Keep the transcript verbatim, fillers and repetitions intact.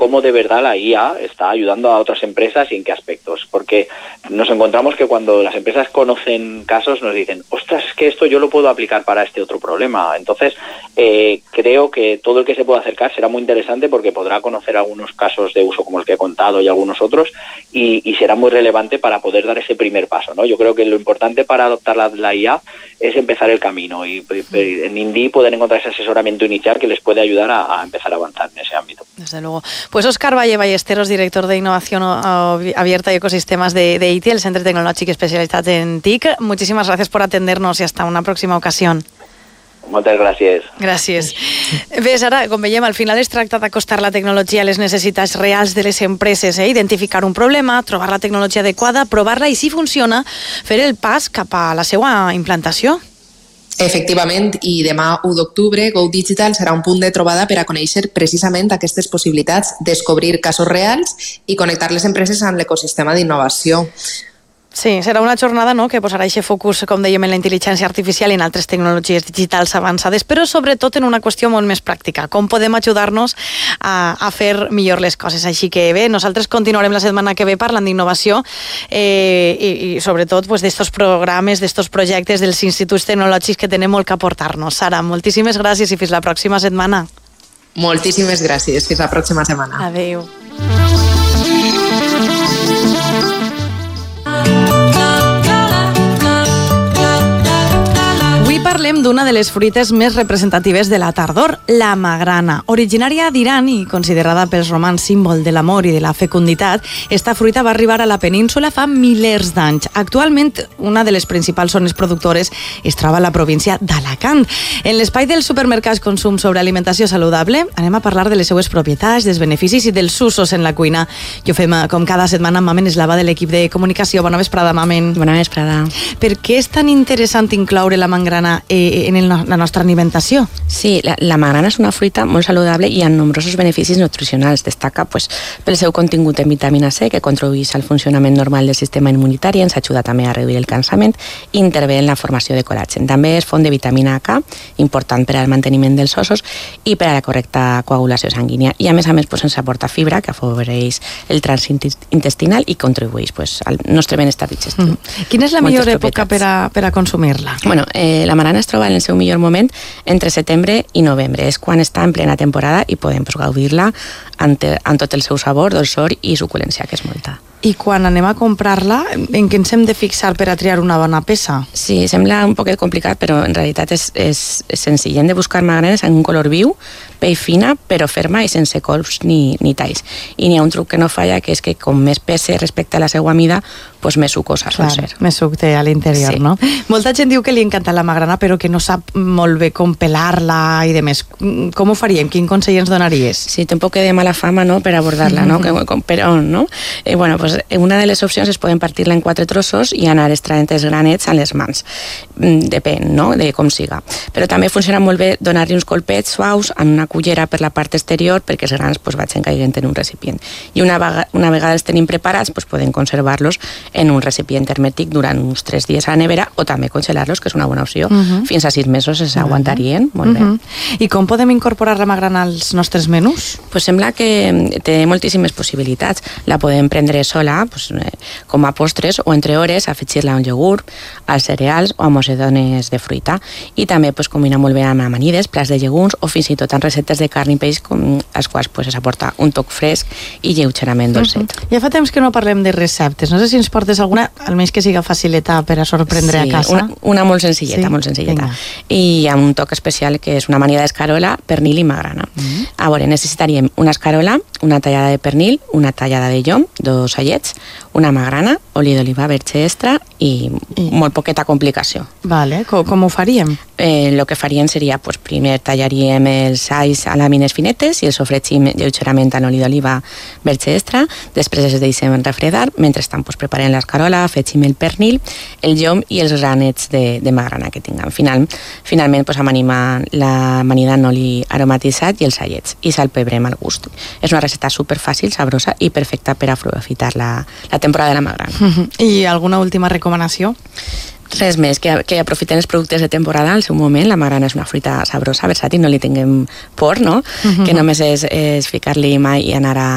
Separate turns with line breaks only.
cómo de verdad la I A está ayudando a otras empresas y en qué aspectos. Porque nos encontramos que cuando las empresas conocen casos nos dicen, ostras, es que esto yo lo puedo aplicar para este otro problema. Entonces, eh, creo que todo el que se pueda acercar será muy interesante porque podrá conocer algunos casos de uso como el que he contado y algunos otros y, y será muy relevante para poder dar ese primer paso, ¿no? Yo creo que lo importante para adoptar la, la I A es empezar el camino y, y en Indie pueden encontrar ese asesoramiento inicial que les puede ayudar a, a empezar a avanzar en ese ámbito.
Desde luego. Pues Óscar Valle Ballesteros, director de Innovación Abierta y Ecosistemas de, de I T, el Centre Tecnològic Especialitzat en T I C. Muchísimas gracias por atendernos y hasta una próxima ocasión.
Moltes gràcies.
Gràcies. Bé, Sara, com veiem, al final es tracta d'acostar la tecnologia a les necessitats reals de les empreses, eh? Identificar un problema, trobar la tecnologia adequada, provar-la i, si funciona, fer el pas cap a la seva implantació.
Efectivament, i demà u d'octubre Go Digital serà un punt de trobada per a conèixer precisament aquestes possibilitats, descobrir casos reals i connectar les empreses amb l'ecosistema d'innovació.
Sí, serà una jornada, no?, que posarà aquest focus, com dèiem, en la intel·ligència artificial i en altres tecnologies digitals avançades, però sobretot en una qüestió molt més pràctica, com podem ajudar-nos a, a fer millor les coses. Així que bé, nosaltres continuarem la setmana que ve parlant d'innovació eh, i, i sobretot pues, d'estos programes, d'estos projectes dels instituts tecnològics que tenen molt que aportar-nos. Sara, moltíssimes gràcies i fins la pròxima setmana.
Moltíssimes gràcies. Fins la pròxima setmana.
Adéu. Parlem d'una de les fruites més representatives de la tardor, la magrana. Originària d'Iran i considerada pels romans símbol de l'amor i de la fecunditat, esta fruita va arribar a la península fa milers d'anys. Actualment, una de les principals zones productores es troba a la província d'Alacant. En l'espai dels supermercats Consum sobre alimentació saludable, anem a parlar de les seues propietats, dels beneficis i dels usos en la cuina. I ho fem, com cada setmana, amb Mamen Eslava, de l'equip de comunicació. Bona vesprada, Mamen.
Bona vesprada.
Per què és tan interessant incloure la magrana en el, la nostra alimentació?
Sí, la, la magrana és una fruita molt saludable i amb nombrosos beneficis nutricionals. Destaca pues, pel seu contingut en vitamina C, que contribueix al funcionament normal del sistema immunitari, ens ajuda també a reduir el cansament i intervé en la formació de col·làgen. També és font de vitamina K, important per al manteniment dels ossos i per a la correcta coagulació sanguínia. I a més a més pues, ens aporta fibra, que afavoreix el trànsit intestinal i contribueix pues, al nostre benestar digestiu.
Mm. Quina és la millor època per a, per a consumir-la?
Bueno, eh, la magrana es troba en el seu millor moment entre setembre i novembre. És quan està en plena temporada i podem pues, gaudir-la amb, amb tot el seu sabor, dolçor i suculència, que és molta.
I quan anem a comprar-la, en què ens hem de fixar per a triar una bona peça?
Sí, sembla un poquet complicat, però en realitat és, és, és senzill. Hem de buscar magranes en un color viu, pell fina, però ferma i sense colps ni, ni talls. I n'hi ha un truc que no falla, que és que com més pese respecte a la seva mida, pues més sucosa sol ser.
Més suc té a l'interior, sí. No? Molta gent diu que li encanta la magrana, però que no sap molt bé com pelar-la i demés. Com ho faríem? Quin consell ens donaries?
Sí, té un poc de mala fama, no?, per abordar-la, no? Que, com, però, no? Eh, bueno, pues una de les opcions és poden partir-la en quatre trossos i anar extraient els granets amb les mans. Depèn, no?, de com siga. Però també funciona molt bé donar-li uns colpets suaus en una cullera per la part exterior perquè els grans pues, vagin caient en un recipient. I una, vaga, una vegada els tenim preparats, pues, podem conservar-los en un recipient hermètic durant uns tres dies a la nevera o també congelar-los, que és una bona opció. Uh-huh. Fins a sis mesos s'aguantarien molt bé.
Uh-huh. I com podem incorporar la magrana als nostres menús?
Pues sembla que té moltíssimes possibilitats. La podem prendre sola, pues, eh, com a postres o entre hores, afegir-la a un iogurt, als cereals o a mocedones de fruita. I també pues, combina molt bé amb amanides, plats de llegums o fins i tot en receptes de carn i peix, com, als quals pues, s'aporta un toc fresc i lleugerament dolcet. Uh-huh.
Ja fa temps que no parlem de receptes. No sé si ens portes alguna, almenys que siga facileta per a sorprendre
sí,
a casa.
Una, una molt senzilleta, sí? molt senzilleta. Venga. I hi ha un toc especial que és una amanida d'escarola, pernil i magrana. Uh-huh. A veure, necessitaríem una escarola, una tallada de pernil, una tallada de llom, dos allets, una magrana, oli d'oliva verge extra i, I molt poqueta complicació.
Vale, com, com ho faríem?
Eh, lo que faríem seria, pues, primer tallaríem els alls a làmines finetes i els sofregim lleugerament en oli d'oliva verge extra, després els deixem refredar, mentrestant pues, preparem l'escarola, afegim el pernil, el llom i els granets de, de magrana que tinguem. Final, finalment pues, amanim l'amanida en oli aromatitzat i els allets i salpebrem al gust. És una recepta superfàcil, sabrosa i perfecta per aprofitar la, la temporada de la magrana.
I alguna última recomanació?
Res més, que, que aprofitem els productes de temporada al seu moment. La magrana és una fruita sabrosa, versàtil, no li tinguem por, no? Uh-huh. Que només és, és ficar-li mà i anar a